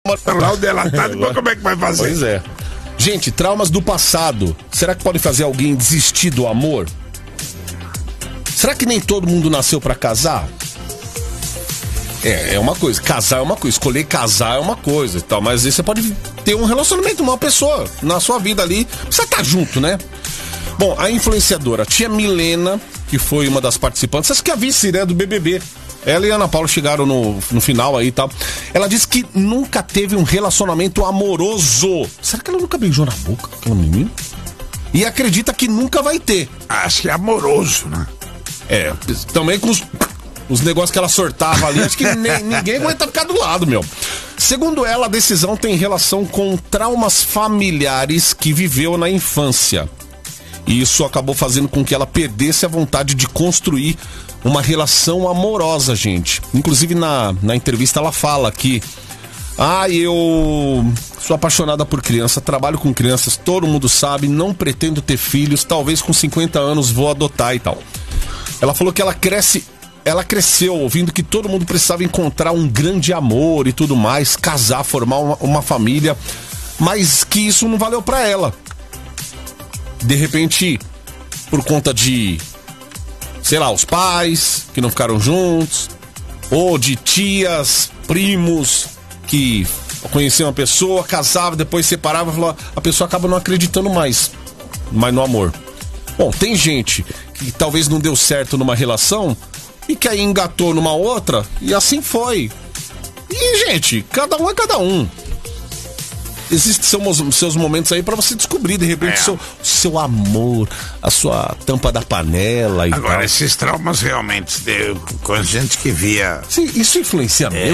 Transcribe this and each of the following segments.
Lá o delatado, mas como é que vai fazer? Pois é. Gente, traumas do passado, será que pode fazer alguém desistir do amor? Será que nem todo mundo nasceu pra casar? É uma coisa, casar é uma coisa, escolher casar é uma coisa e tal, mas às vezes você pode ter um relacionamento com uma pessoa na sua vida ali, precisa estar junto, né? Bom, a influenciadora Tia Milena, que foi uma das participantes, essa que é a vice, né, do BBB, ela e a Ana Paula chegaram no final aí e tal, ela disse que nunca teve um relacionamento amoroso. Será que ela nunca beijou na boca, aquela menina? E acredita que nunca vai ter. Acho que é amoroso, né? Também com os negócios que ela sortava ali, acho que ninguém aguenta ficar do lado, meu. Segundo ela, a decisão tem relação com traumas familiares que viveu na infância. E isso acabou fazendo com que ela perdesse a vontade de construir uma relação amorosa, gente. Inclusive na entrevista ela fala que eu sou apaixonada por criança, trabalho com crianças, todo mundo sabe, não pretendo ter filhos, talvez com 50 anos vou adotar e tal. Ela falou que ela cresceu ouvindo que todo mundo precisava encontrar um grande amor e tudo mais, casar, formar uma família, mas que isso não valeu pra ela. De repente, por conta de, sei lá, os pais que não ficaram juntos, ou de tias, primos que conheciam uma pessoa, casava, depois separava, a pessoa acaba não acreditando mais no amor. Bom, tem gente que talvez não deu certo numa relação e que aí engatou numa outra e assim foi. E, gente, cada um é cada um. Existem seus momentos aí pra você descobrir, de repente, seu amor, a sua tampa da panela e agora, tal. esses traumas realmente, com a gente que via... Sim, isso influencia mesmo?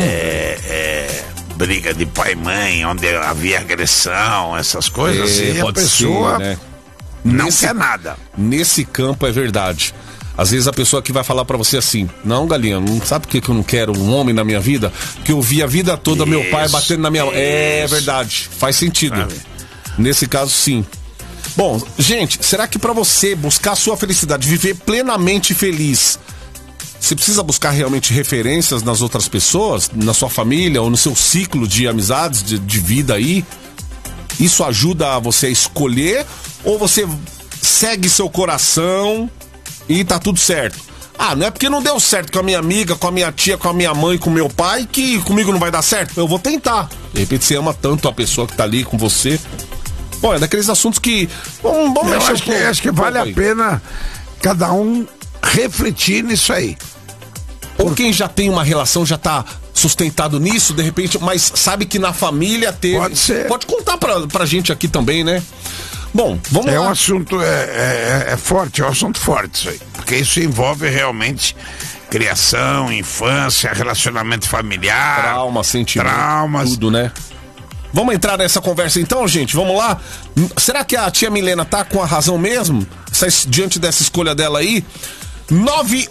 Briga de pai e mãe, onde havia agressão, essas coisas assim, a pode pessoa ser, né? não quer nada. Nesse campo é verdade. Às vezes a pessoa que vai falar pra você assim: não, galinha, não sabe por que eu não quero um homem na minha vida? Que eu vi a vida toda meu pai batendo na minha... É verdade, faz sentido. Nesse caso, sim. Bom, gente, será que pra você buscar a sua felicidade, viver plenamente feliz, você precisa buscar realmente referências nas outras pessoas, na sua família ou no seu ciclo de amizades, de vida aí? Isso ajuda você a escolher, ou você segue seu coração e tá tudo certo? Não é porque não deu certo com a minha amiga, com a minha tia, com a minha mãe, com o meu pai, que comigo não vai dar certo. Eu vou tentar. De repente você ama tanto a pessoa que tá ali com você. Bom, é daqueles assuntos que... acho que vale a pena cada um refletir nisso aí. Ou quem já tem uma relação, já tá sustentado nisso, de repente, mas sabe que na família teve... Pode ser. Pode contar pra gente aqui também, né? Bom, vamos lá. É um assunto forte, é um assunto forte isso aí. Porque isso envolve realmente criação, infância, relacionamento familiar. Trauma, sentimento, tudo, né? Vamos entrar nessa conversa então, gente? Vamos lá? Será que a tia Milena tá com a razão mesmo? Diante dessa escolha dela aí?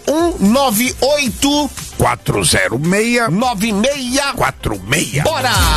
9198 406 9646. Bora!